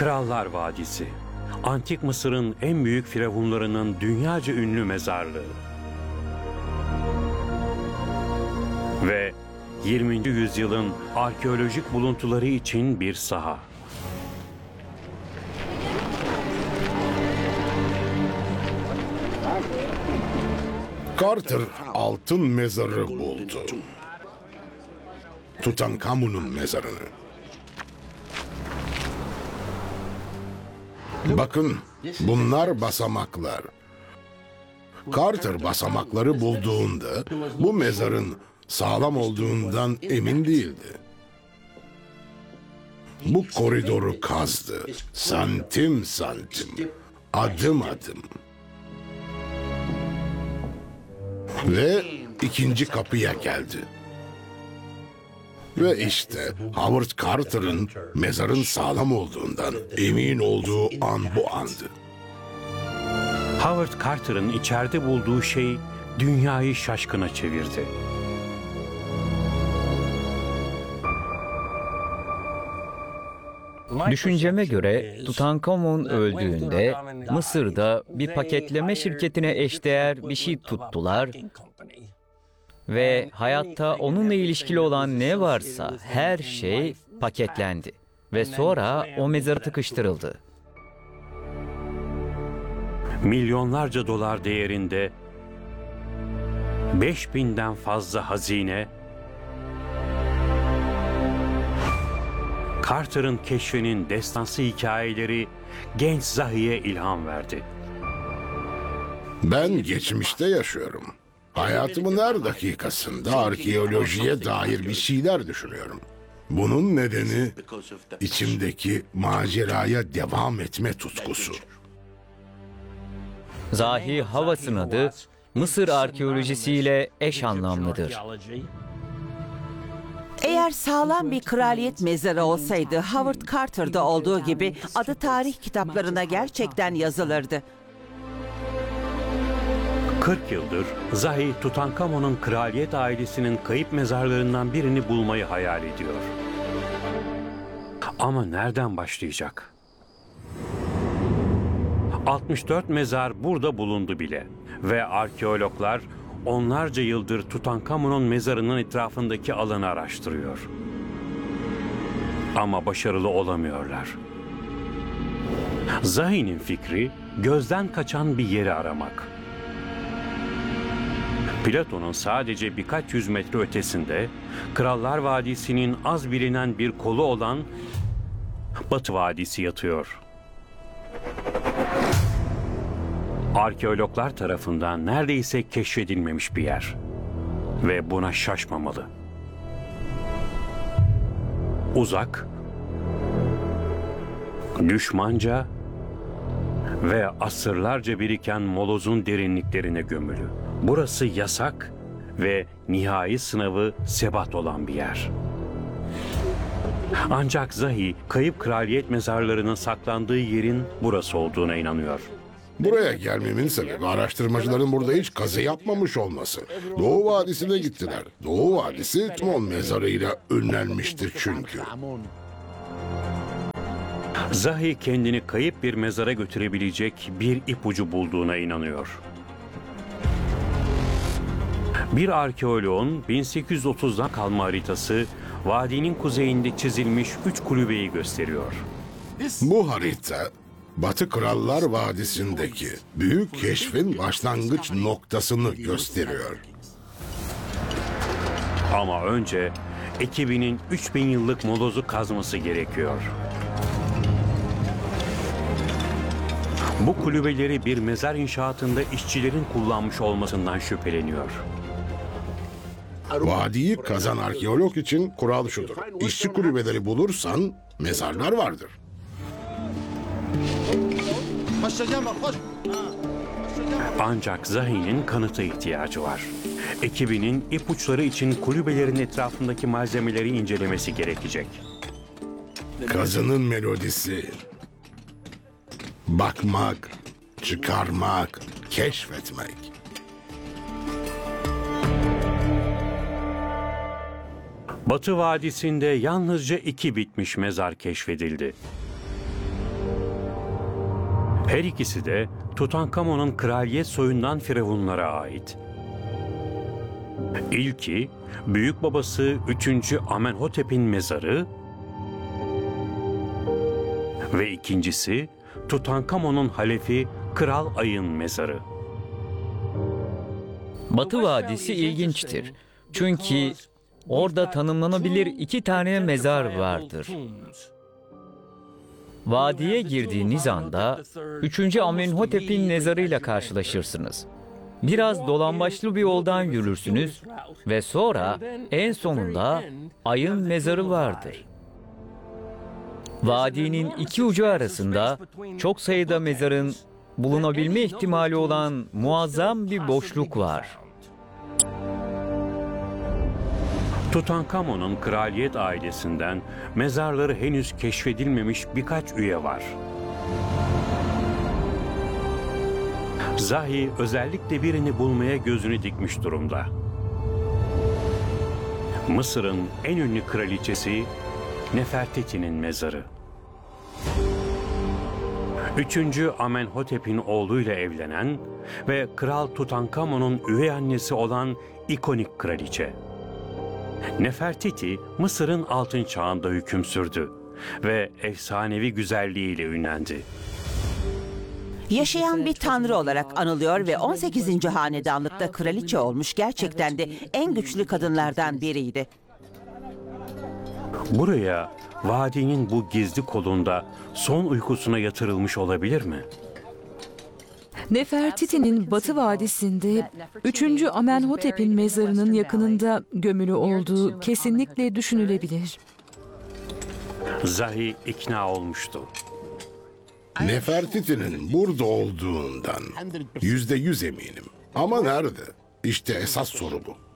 Krallar Vadisi, Antik Mısır'ın en büyük firavunlarının dünyaca ünlü mezarlığı. Ve 20. yüzyılın arkeolojik buluntuları için bir saha. Carter altın mezarı buldu. Tutankamon'un mezarını. Bakın, bunlar basamaklar. Carter basamakları bulduğunda bu mezarın sağlam olduğundan emin değildi. Bu koridoru kazdı. Santim santim, adım adım. Ve ikinci kapıya geldi. Ve işte Howard Carter'ın mezarın sağlam olduğundan emin olduğu an bu andı. Howard Carter'ın içeride bulduğu şey dünyayı şaşkına çevirdi. Düşünceme göre Tutankamon öldüğünde Mısır'da bir paketleme şirketine eşdeğer bir şey tuttular ve hayatta onunla ilişkili olan ne varsa her şey paketlendi ve sonra o mezara tıkıştırıldı. Milyonlarca dolar değerinde 5000'den fazla hazine, Carter'ın keşfinin destansı hikayeleri genç Zahi'ye ilham verdi. Ben geçmişte yaşıyorum. Hayatımın her dakikasında arkeolojiye dair bir şeyler düşünüyorum. Bunun nedeni içimdeki maceraya devam etme tutkusu. Zahi Havas'ın adı Mısır arkeolojisiyle eş anlamlıdır. Eğer sağlam bir kraliyet mezarı olsaydı Howard Carter'da olduğu gibi adı tarih kitaplarına gerçekten yazılırdı. 40 yıldır Zahi Tutankamon'un kraliyet ailesinin kayıp mezarlarından birini bulmayı hayal ediyor. Ama nereden başlayacak? 64 mezar burada bulundu bile ve arkeologlar onlarca yıldır Tutankamon'un mezarının etrafındaki alanı araştırıyor. Ama başarılı olamıyorlar. Zahi'nin fikri gözden kaçan bir yeri aramak. Platon'un sadece birkaç yüz metre ötesinde Krallar Vadisi'nin az bilinen bir kolu olan Batı Vadisi yatıyor. Arkeologlar tarafından neredeyse keşfedilmemiş bir yer ve buna şaşmamalı. Uzak, düşmanca ve asırlarca biriken molozun derinliklerine gömülü. Burası yasak ve nihai sınavı sebat olan bir yer. Ancak Zahi, kayıp kraliyet mezarlarının saklandığı yerin burası olduğuna inanıyor. Buraya gelmemin sebebi araştırmacıların burada hiç kazı yapmamış olması. Doğu Vadisi'ne gittiler. Doğu Vadisi Tutankamon mezarıyla ünlenmiştir çünkü. Zahi kendini kayıp bir mezara götürebilecek bir ipucu bulduğuna inanıyor. Bir arkeoloğun 1830'dan kalma haritası vadinin kuzeyinde çizilmiş 3 kulübeyi gösteriyor. Bu harita Batı Krallar Vadisi'ndeki büyük keşfin başlangıç noktasını gösteriyor. Ama önce ekibinin 3000 yıllık molozu kazması gerekiyor. Bu kulübeleri bir mezar inşaatında işçilerin kullanmış olmasından şüpheleniyor. Vadiyi kazan arkeolog için kural şudur: İşçi kulübeleri bulursan mezarlar vardır. Ancak Zahi'nin kanıta ihtiyacı var. Ekibinin ipuçları için kulübelerin etrafındaki malzemeleri incelemesi gerekecek. Kazının melodisi. Bakmak, çıkarmak, keşfetmek. Batı Vadisi'nde yalnızca 2 bitmiş mezar keşfedildi. Her ikisi de Tutankamon'un kraliyet soyundan firavunlara ait. İlki, büyük babası 3. Amenhotep'in mezarı ve ikincisi Tutankamon'un halefi Kral Ay'ın mezarı. Batı Vadisi ilginçtir. Çünkü orada tanımlanabilir 2 tane mezar vardır. Vadiye girdiğiniz anda 3. Amenhotep'in mezarıyla karşılaşırsınız. Biraz dolambaçlı bir yoldan yürürsünüz ve sonra en sonunda Ay'ın mezarı vardır. Vadinin 2 ucu arasında çok sayıda mezarın bulunabilme ihtimali olan muazzam bir boşluk var. Tutankamon'un kraliyet ailesinden mezarları henüz keşfedilmemiş birkaç üye var. Zahi özellikle birini bulmaya gözünü dikmiş durumda. Mısır'ın en ünlü kraliçesi Nefertiti'nin mezarı. 3. Amenhotep'in oğluyla evlenen ve Kral Tutankamon'un üvey annesi olan ikonik kraliçe. Nefertiti, Mısır'ın altın çağında hüküm sürdü ve efsanevi güzelliğiyle ünlendi. Yaşayan bir tanrı olarak anılıyor ve 18. hanedanlıkta kraliçe olmuş, gerçekten de en güçlü kadınlardan biriydi. Buraya vadinin bu gizli kolunda son uykusuna yatırılmış olabilir mi? Nefertiti'nin Batı Vadisi'nde 3. Amenhotep'in mezarının yakınında gömülü olduğu kesinlikle düşünülebilir. Zahi ikna olmuştu. Nefertiti'nin burada olduğundan %100 eminim. Ama nerede? İşte esas soru bu.